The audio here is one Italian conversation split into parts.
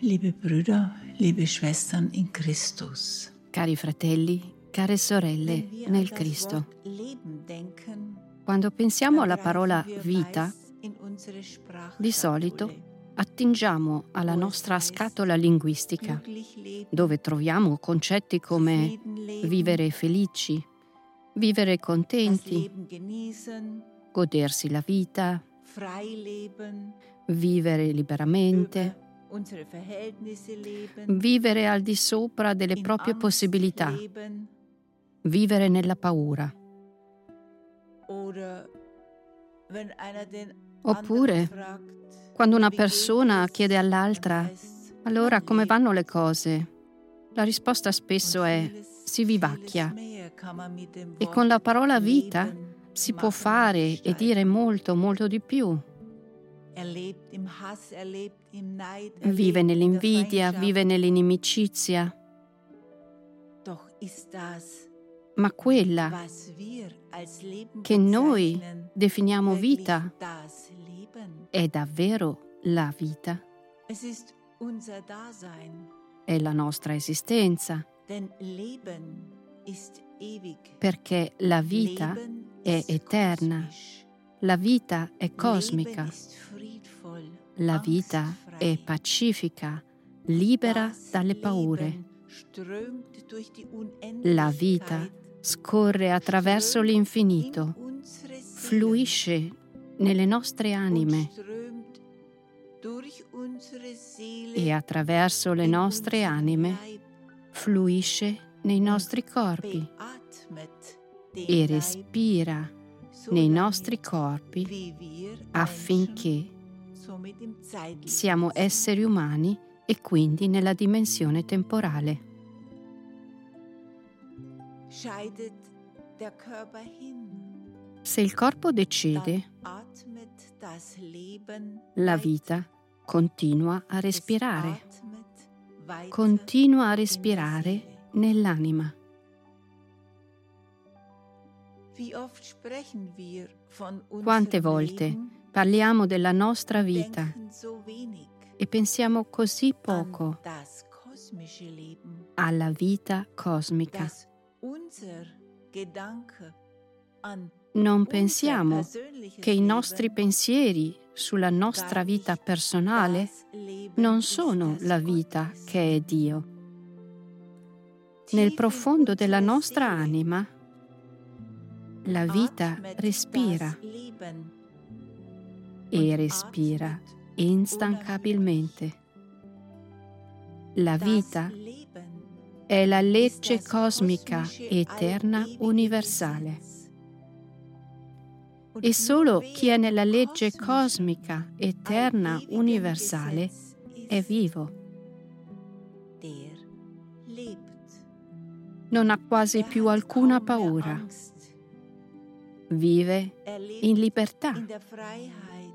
Liebe Brüder, liebe Schwestern in Christus. Cari fratelli, care sorelle Wenn wir nel an das Cristo, Wort Leben denken, quando pensiamo dann alla parola greifen wir vita, meist in unsere di solito Sprachschatulle, attingiamo alla wo es nostra heißt, scatola linguistica, glücklich leben, dove troviamo concetti come zufrieden leben, vivere felici, vivere das contenti, Leben genießen, godersi la vita, frei leben, vivere liberamente, über unsere Verhältnisse leben, vivere al di sopra delle in proprie Angst possibilità, leben, vivere nella paura. oder wenn einer den Oppure, anderen fragt, quando una wie geht persona es, chiede dann all'altra: heißt, allora man come lebt. vanno le cose? La risposta spesso Und è: si vieles vivacchia. mehr kann man mit dem E con la Wort parola vita Leben si può machen und fare e gestalten. dire molto, molto di più. Er lebt im Hass, er lebt im Neid, Vive er lebt in der nell'invidia, Feindschaft. vive nell'inimicizia, Doch ist das, ma quella was wir als Leben che noi bezeichnen, definiamo wirklich vita das Leben? è davvero la vita, Es ist unser Dasein, è la nostra esistenza, denn Leben ist ewig. perché la vita Leben è ist eterna, kosmisch. la vita è cosmica, Leben ist friedvoll, la vita è angstfrei. pacifica, libera Das dalle paure. Leben strömt durch die La vita Unendlichkeit, scorre attraverso strömt l'infinito, in unsere Seelen fluisce nelle nostre und anime strömt durch unsere Seele e attraverso le in nostre unseren anime Leib fluisce nei nostri corpi beatmet den e Leib, respira so nei lange, nostri corpi wie wir affinché Menschen somit im Zeitlichen siamo sind. esseri umani e quindi nella dimensione temporale. Scheidet der Körper hin, Se il corpo decede, dann atmet das Leben la weiter. vita continua a Es respirare, atmet weiter continua a in der respirare Seele. nell'anima. Wie oft sprechen wir von Quante unserem volte Leben, parliamo della nostra vita denken so wenig e pensiamo così an poco das kosmische Leben, alla vita cosmica. dass unser Gedanke an Non unser pensiamo persönliches che i nostri Leben pensieri sulla nostra gar vita nicht personale das Leben non ist, sono das la Gott vita ist. che è Dio. Tief Nel in profondo della unserer nostra Seele anima la vita atmet respira das Leben e und respira atmet instancabilmente. La das vita Leben è la ist legge das cosmica kosmische, eterna allewige universale. Gesetz. Und E solo nur chi è wer nella im legge kosmischen, cosmica eterna allewigen universale Gesetz è ist, vivo. der lebt. Non ha quasi Er più hat alcuna kaum mehr paura. Angst. Vive Er lebt in libertà. in der Freiheit.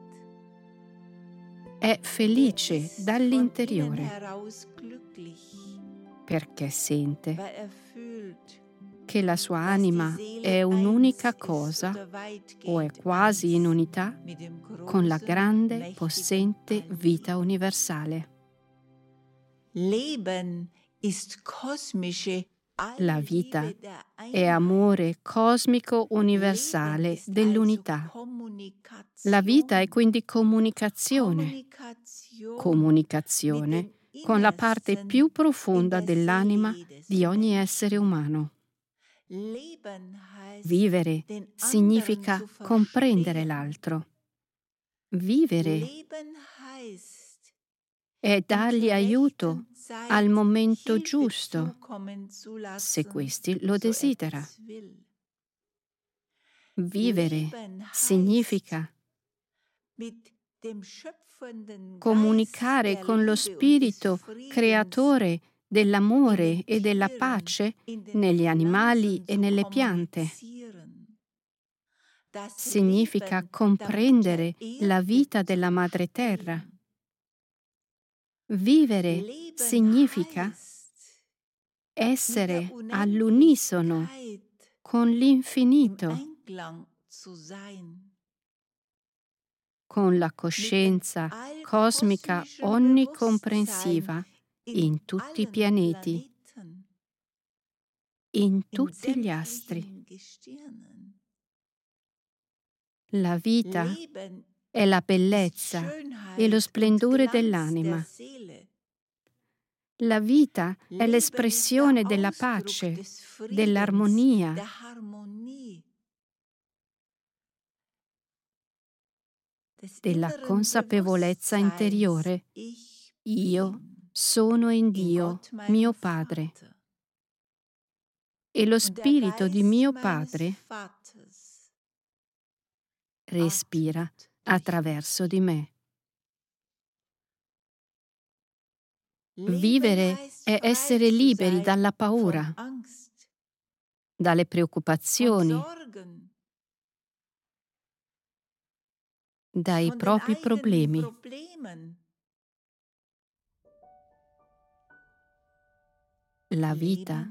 È Er felice ist von innen dall'interiore heraus glücklich, perché sente weil er fühlt, che la sua dass anima die Seele è un'unica eins ist cosa oder o è weitgehend quasi in eins unità mit dem con la großen, grande, mächtigen possente vita Allmächtigen. universale. Leben ist kosmische, La vita Allliebe der è amore cosmico Und Leben universale ist dell'unità. also La vita è Kommunikation. quindi comunicazione, Kommunikation mit comunicazione dem con la parte Innersten più in profonda der dell'anima Seele jedes di ogni Menschen. essere umano. Leben heißt, Vivere den anderen significa zu comprendere verstehen. l'altro. Vivere Leben heißt, è in dargli zur aiuto rechten Zeit al momento Hilfe giusto, zukommen zu se lassen, questi lo so er desidera. dies will. Vivere Leben heißt, significa mit dem schöpfenden Geist comunicare der con lo Liebe und des spirito Friedens creatore in dell'amore den e della Tieren, pace in den negli animali Pflanzen e zu nelle piante. kommunizieren. Das Significa Leben der comprendere Mutter la Erde vita zu della madre terra. verstehen. Vivere Leben significa heißt, mit essere der all'unisono Unendlichkeit con im l'infinito, Einklang zu sein. con la coscienza cosmica onnicomprensiva in tutti i pianeti, in tutti gli astri. La vita è la bellezza e lo splendore dell'anima. La vita è l'espressione della pace, dell'armonia, della consapevolezza interiore. Io sono in Dio, mio Padre, e lo Spirito di mio Padre respira attraverso di me. Vivere è essere liberi dalla paura, dalle preoccupazioni, dai propri problemi. La vita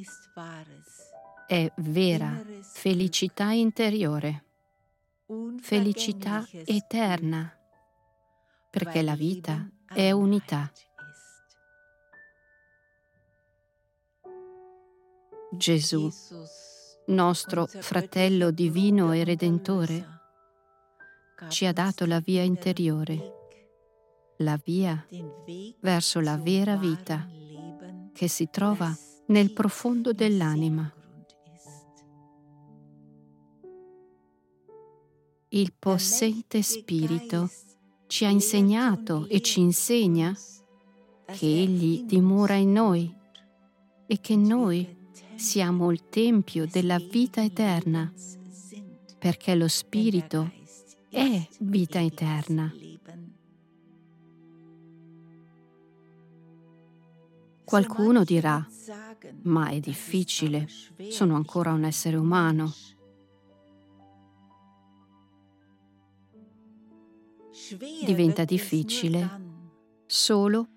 è vera felicità interiore, felicità eterna, perché la vita è unità. Gesù, nostro fratello divino e redentore, ci ha dato la via interiore, la via verso la vera vita che si trova nel profondo dell'anima. Il possente Spirito ci ha insegnato e ci insegna che Egli dimora in noi e che noi siamo il tempio della vita eterna, perché lo Spirito è vita eterna. Qualcuno dirà: ma è difficile, sono ancora un essere umano. Diventa difficile solo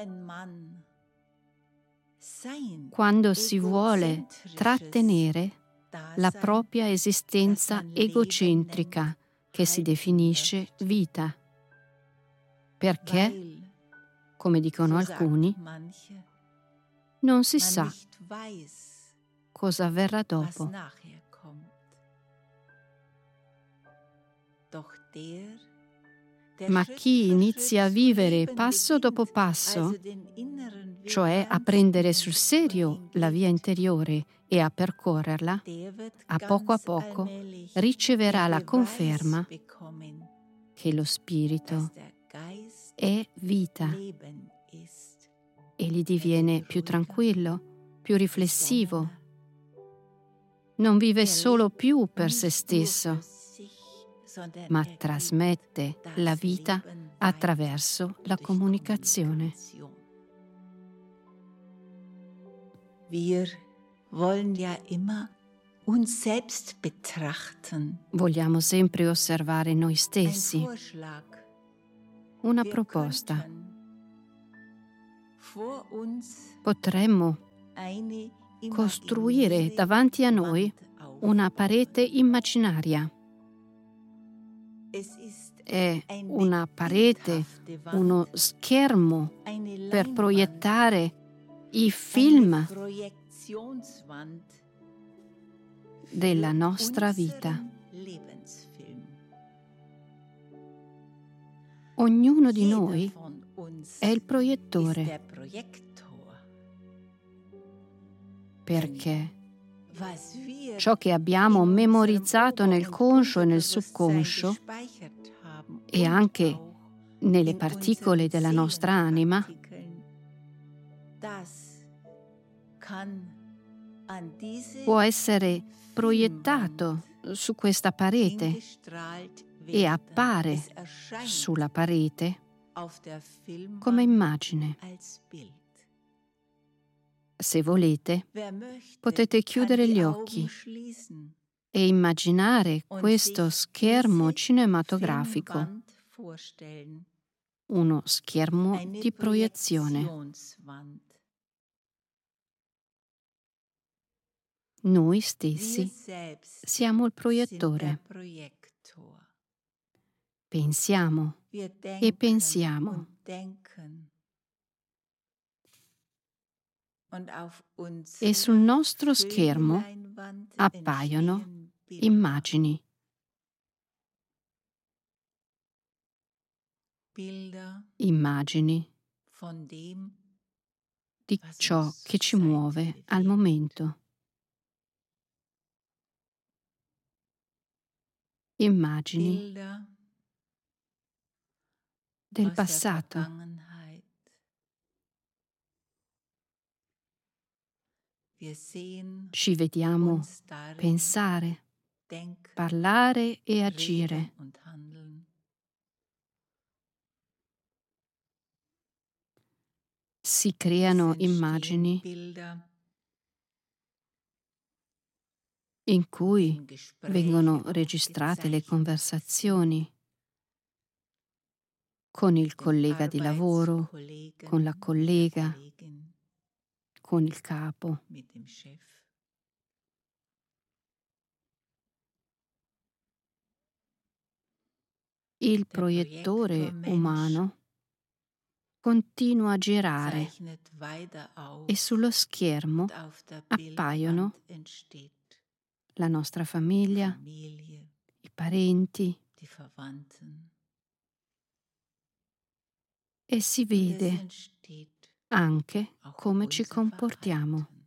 quando si vuole trattenere la propria esistenza egocentrica che si definisce vita. Perché, come dicono alcuni, non si sa cosa avverrà dopo. Ma chi inizia a vivere passo dopo passo, cioè a prendere sul serio la via interiore e a percorrerla, a poco riceverà la conferma che lo Spirito è vita. Egli diviene più tranquillo, più riflessivo. Non vive solo più per se stesso, ma trasmette la vita attraverso la comunicazione. Wir wollen ja immer uns selbst betrachten. Vogliamo sempre osservare noi stessi. Una proposta. Potremmo costruire davanti a noi una parete immaginaria. È una parete, uno schermo per proiettare i film della nostra vita. Ognuno di noi è il proiettore, perché ciò che abbiamo memorizzato nel conscio e nel subconscio e anche nelle particole della nostra anima può essere proiettato su questa parete e appare sulla parete come immagine. Se volete, potete chiudere gli occhi e immaginare questo schermo cinematografico, uno schermo di proiezione. Noi stessi siamo il proiettore, pensiamo Wir e denken pensiamo. und denken. Und auf E sul unserer nostro schermo Filmleinwand appaiono entstehen Bilder. immagini, Bilder immagini von dem, di was ciò uns che ci zurzeit muove al bewegt. momento. Immagini Bilder del aus der passato. Vergangenheit. Wir sehen Ci vediamo uns darin pensare, denken, parlare e reden agire. und handeln. Si Es creano entstehen immagini Bilder in cui in Gesprächen vengono registrate le aufgezeichnet conversazioni con il sind, mit dem collega di lavoro, Arbeitskollegen, con la mit der collega, Kollegin, con il capo. mit dem Chef. Il Der proiettore Projektormensch umano continua a girare zeichnet weiter auf e sullo schermo und auf der appaiono Bildwand entsteht la nostra die famiglia, Familie, i parenti, die Verwandten. e si Und es vede entsteht anche auch come ci unser comportiamo. Verhalten.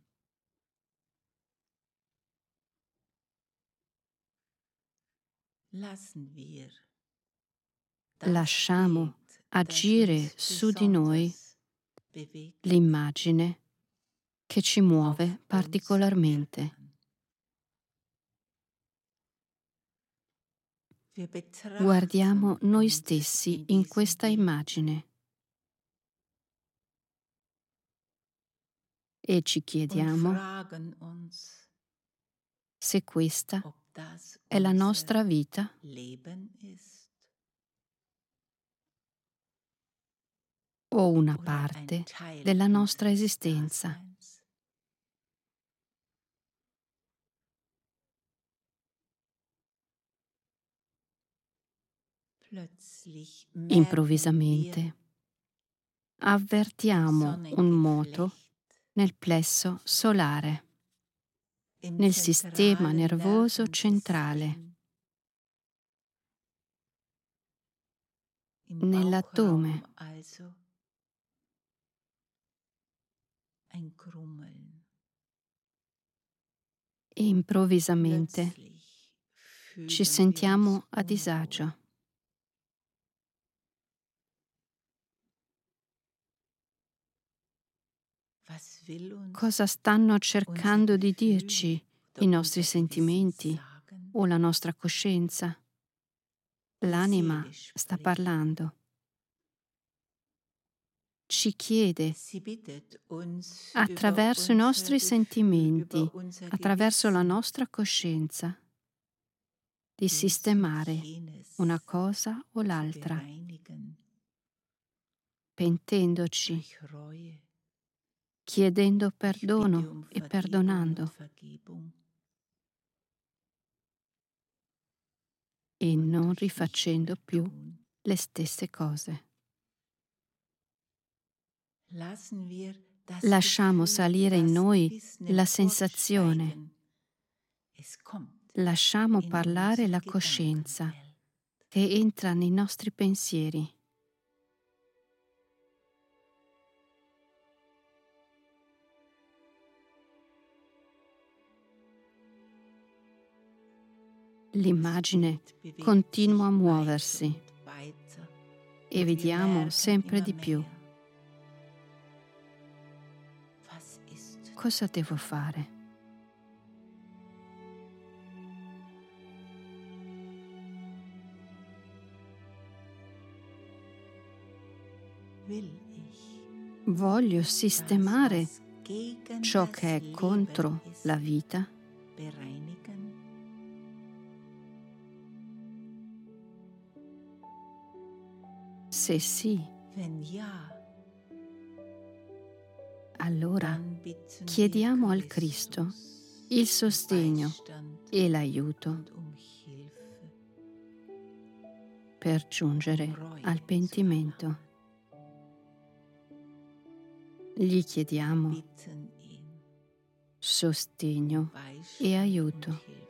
Lassen wir das Lasciamo Bild, das agire uns su di noi besonders bewegt, l'immagine che ci muove auf uns particolarmente. wirken. Wir betrachten Guardiamo noi uns stessi in in diesem questa Bild immagine e ci und chiediamo fragen uns, se questa ob das è la unser nostra vita Leben ist o una oder ein parte Teil della nostra unseres esistenza. Daseins. Plötzlich merken Improvvisamente wir avvertiamo un moto Sonnengeflecht nel plesso solare, im nel sistema zentralen nervoso centrale, Nervensystem, im nell'attome. Bauchraum also ein Grummeln. E improvvisamente Plötzlich ci fühlen wir sentiamo uns a disagio. unwohl. Was will uns Cosa stanno unser cercando di Gefühl dirci oder i nostri unser Gewissen sentimenti sagen? o la nostra coscienza? Die L'anima Seele sta spricht. parlando. Ci chiede Sie bittet uns über attraverso i unser nostri Gefühl, sentimenti, über unser attraverso la Gewissen, nostra coscienza, di dies und sistemare jenes una cosa o zu l'altra, bereinigen pentendoci, durch Reue, chiedendo durch Bitte perdono um e Vergebung perdonando, und Vergebung e und non durch nicht rifacendo mehr più tun. le stesse cose. Lassen wir das Lasciamo Gefühl, salire in das noi Gewissen la sensazione, emporsteigen. Es kommt lasciamo in parlare unsere la coscienza Gedankenwelt. che entra nei nostri pensieri. L'immagine continua a muoversi e vediamo sempre di più. Cosa devo fare? Voglio sistemare ciò che è contro la vita? Se sì, allora chiediamo al Cristo il sostegno e l'aiuto per giungere al pentimento. Gli chiediamo sostegno e aiuto.